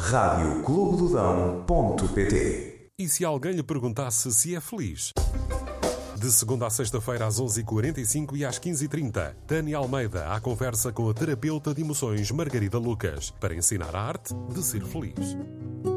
radioclubedodão.pt. E se alguém lhe perguntasse se é feliz? De segunda a sexta-feira às 11h45 e às 15h30, Tânia Almeida à conversa com a terapeuta de emoções Margarida Lucas, para ensinar a arte de ser feliz.